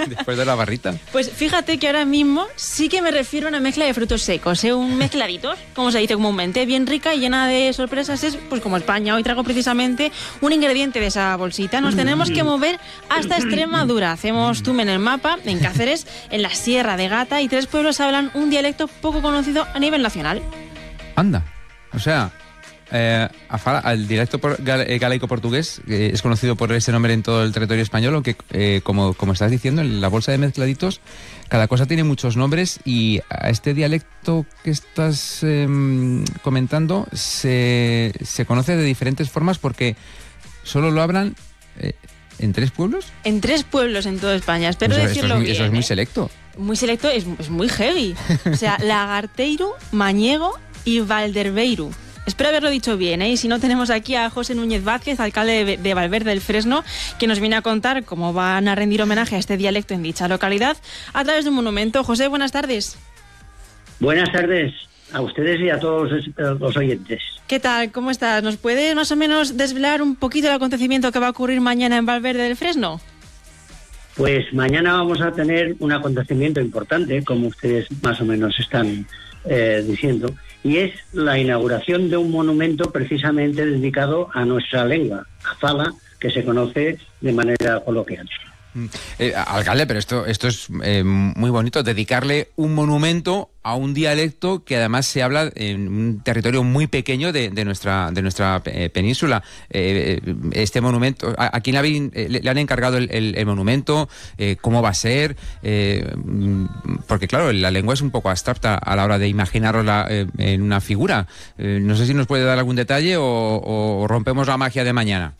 Después de la barrita. Pues fíjate que ahora mismo sí que me refiero a una mezcla de frutos secos, un mezcladitos, como se dice comúnmente, bien rica y llena de sorpresas. Es pues como España. Hoy traigo precisamente un ingrediente de esa bolsita. Nos tenemos que mover hasta Extremadura. Hacemos zoom en el mapa, en Cáceres, en la Sierra de Gata, y 3 pueblos hablan un dialecto poco conocido a nivel nacional. Anda, o sea... el dialecto galaico-portugués es conocido por ese nombre en todo el territorio español, aunque como estás diciendo, en la bolsa de mezcladitos cada cosa tiene muchos nombres, y a este dialecto que estás comentando se conoce de diferentes formas porque solo lo hablan ¿en 3 pueblos? En 3 pueblos en toda España, espero decirlo bien. Eso es muy selecto. Muy selecto, es muy heavy. O sea, Lagarteiro, Mañego y Valderbeiro. Espero haberlo dicho bien, ¿eh? Y si no, tenemos aquí a José Núñez Vázquez, alcalde de Valverde del Fresno, que nos viene a contar cómo van a rendir homenaje a este dialecto en dicha localidad a través de un monumento. José, buenas tardes. Buenas tardes a ustedes y a todos los oyentes. ¿Qué tal? ¿Cómo estás? ¿Nos puedes más o menos desvelar un poquito el acontecimiento que va a ocurrir mañana en Valverde del Fresno? Pues mañana vamos a tener un acontecimiento importante, como ustedes más o menos están diciendo, y es la inauguración de un monumento precisamente dedicado a nuestra lengua, a Fala, que se conoce de manera coloquial. Alcalde, pero esto es muy bonito, dedicarle un monumento a un dialecto que además se habla en un territorio muy pequeño de nuestra península. Este monumento, ¿a quién le han encargado el monumento? ¿Cómo va a ser? Porque claro, la lengua es un poco abstracta a la hora de imaginarla en una figura. No sé si nos puede dar algún detalle o rompemos la magia de mañana.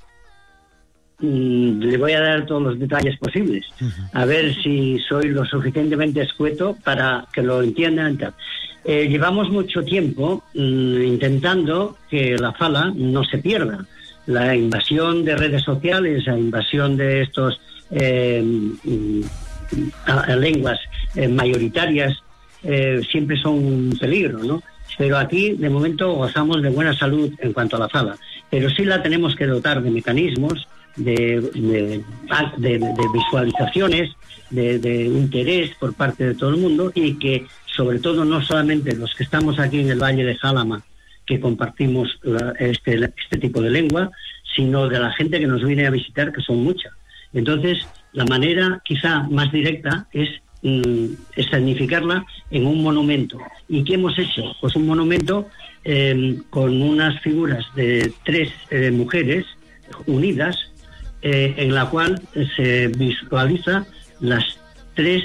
Le voy a dar todos los detalles posibles, a ver si soy lo suficientemente escueto para que lo entiendan. Llevamos mucho tiempo intentando que la Fala no se pierda. La invasión de redes sociales, la invasión de estos lenguas mayoritarias siempre son un peligro, ¿no? Pero aquí, de momento, gozamos de buena salud en cuanto a la Fala, pero sí la tenemos que dotar de mecanismos, de visualizaciones, de interés por parte de todo el mundo, y que sobre todo no solamente los que estamos aquí en el Valle de Jálama, que compartimos este tipo de lengua, sino de la gente que nos viene a visitar, que son muchas. Entonces, la manera quizá más directa es escenificarla en un monumento. ¿Y qué hemos hecho? Pues un monumento con unas figuras de 3 mujeres unidas, en la cual se visualiza las 3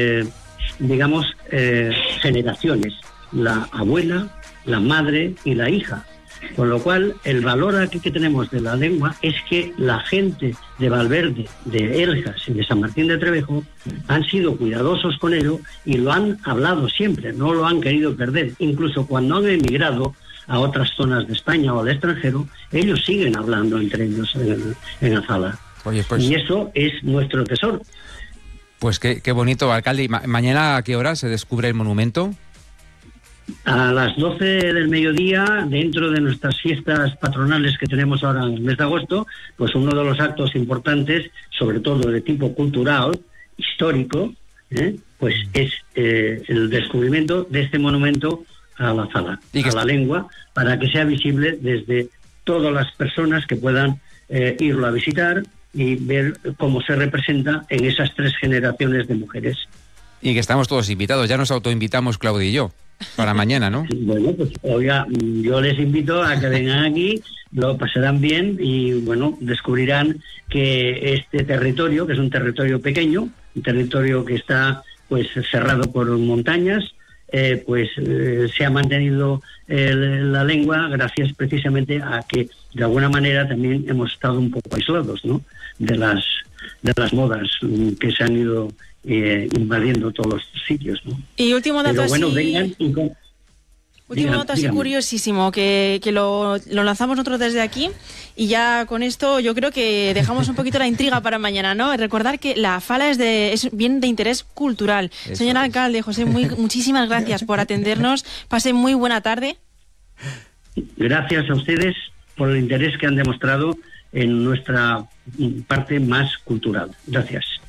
generaciones: la abuela, la madre y la hija. Con lo cual, el valor aquí que tenemos de la lengua es que la gente de Valverde, de Eljas y de San Martín de Trevejo han sido cuidadosos con ello y lo han hablado siempre, no lo han querido perder. Incluso cuando han emigrado a otras zonas de España o al extranjero, ellos siguen hablando entre ellos en la Fala. Oye, pues, y eso es nuestro tesoro. Pues qué bonito, alcalde. ¿Y mañana a qué hora se descubre el monumento? A las 12 del mediodía, dentro de nuestras fiestas patronales que tenemos ahora en el mes de agosto, pues uno de los actos importantes, sobre todo de tipo cultural, histórico, pues es el descubrimiento de este monumento a la Fala, a la lengua, para que sea visible desde todas las personas que puedan irlo a visitar y ver cómo se representa en esas 3 generaciones de mujeres. Y que estamos todos invitados, ya nos autoinvitamos Claudia y yo, para mañana, ¿no? Bueno, pues oiga, yo les invito a que vengan aquí, lo pasarán bien y bueno, descubrirán que este territorio, que es un territorio pequeño, un territorio que está pues cerrado por montañas, se ha mantenido la lengua gracias precisamente a que de alguna manera también hemos estado un poco aislados, ¿no?, de las modas que se han ido invadiendo todos los sitios, ¿no? Y último dato. Pero bueno, vengan y último dato así curiosísimo, que lo lanzamos nosotros desde aquí, y ya con esto yo creo que dejamos un poquito la intriga para mañana, ¿no? Recordar que la Fala es bien de interés cultural. Eso. Señor alcalde, José, muchísimas gracias por atendernos. Pase muy buena tarde. Gracias a ustedes por el interés que han demostrado en nuestra parte más cultural. Gracias.